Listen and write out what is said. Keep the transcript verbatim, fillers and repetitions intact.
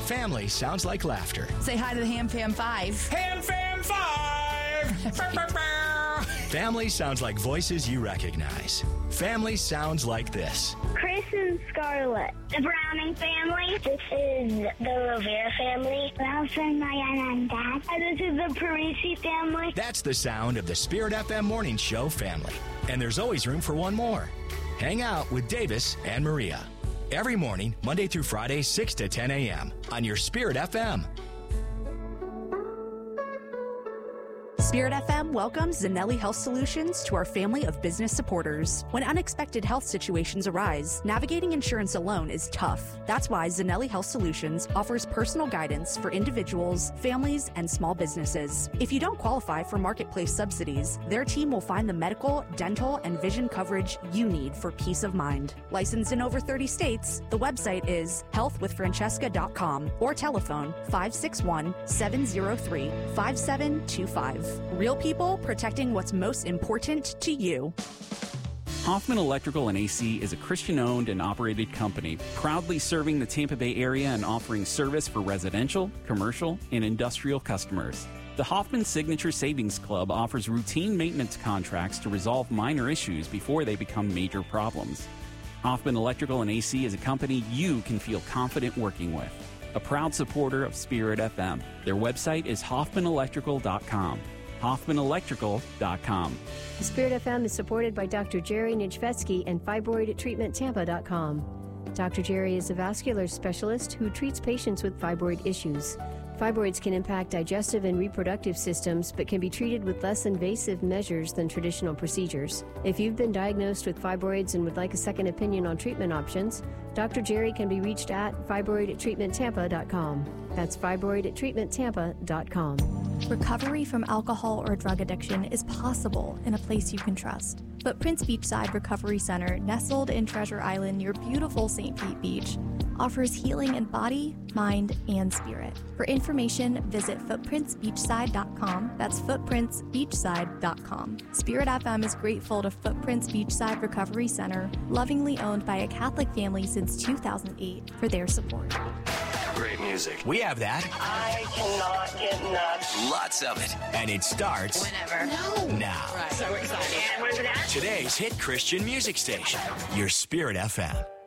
family sounds like laughter. Say hi to the Ham Fam Five. Ham Fam Five! Family sounds like voices you recognize. Family sounds like this. Chris and Scarlett. The Browning family. This is the Rivera family. Ralph and Mariana and Dad. And this is the Parisi family. That's the sound of the Spirit F M Morning Show family. And there's always room for one more. Hang out with Davis and Maria. Every morning, Monday through Friday, six to ten a.m. on your Spirit F M. Spirit F M welcomes Zanelli Health Solutions to our family of business supporters. When unexpected health situations arise, navigating insurance alone is tough. That's why Zanelli Health Solutions offers personal guidance for individuals, families, and small businesses. If you don't qualify for marketplace subsidies, their team will find the medical, dental, and vision coverage you need for peace of mind. Licensed in over thirty states, the website is health with francesca dot com or telephone five six one, seven zero three, five seven two five. Real people protecting what's most important to you. Hoffman Electrical and A C is a Christian-owned and operated company, proudly serving the Tampa Bay area and offering service for residential, commercial, and industrial customers. The Hoffman Signature Savings Club offers routine maintenance contracts to resolve minor issues before they become major problems. Hoffman Electrical and A C is a company you can feel confident working with. A proud supporter of Spirit F M. Their website is hoffman electrical dot com. hoffman electrical dot com. Spirit F M is supported by Doctor Jerry Nijvetsky and fibroid treatment tampa dot com. Doctor Jerry is a vascular specialist who treats patients with fibroid issues. Fibroids can impact digestive and reproductive systems, but can be treated with less invasive measures than traditional procedures. If you've been diagnosed with fibroids and would like a second opinion on treatment options, Doctor Jerry can be reached at fibroid treatment tampa dot com. That's fibroid treatment tampa dot com. Recovery from alcohol or drug addiction is possible in a place you can trust. Footprints Beachside Recovery Center, nestled in Treasure Island near beautiful Saint Pete Beach, offers healing in body, mind, and spirit. For information, visit footprints beachside dot com. That's footprints beachside dot com. Spirit F M is grateful to Footprints Beachside Recovery Center, lovingly owned by a Catholic family since two thousand eight, for their support. Great music. We have that. I cannot get nuts. Lots of it. And it starts Whenever. No. now. Right. So excited. And where's it at? Today's hit Christian music station, your Spirit F M.